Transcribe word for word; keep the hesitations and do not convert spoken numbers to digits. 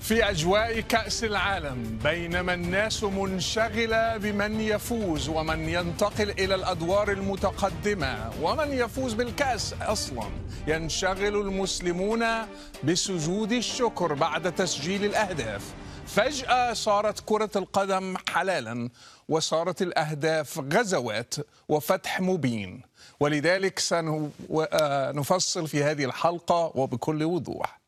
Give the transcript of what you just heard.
في أجواء كأس العالم، بينما الناس منشغلة بمن يفوز ومن ينتقل إلى الأدوار المتقدمة ومن يفوز بالكأس أصلا، ينشغل المسلمون بسجود الشكر بعد تسجيل الأهداف. فجأة صارت كرة القدم حلالا، وصارت الأهداف غزوات وفتح مبين. ولذلك سنفصل في هذه الحلقة وبكل وضوح.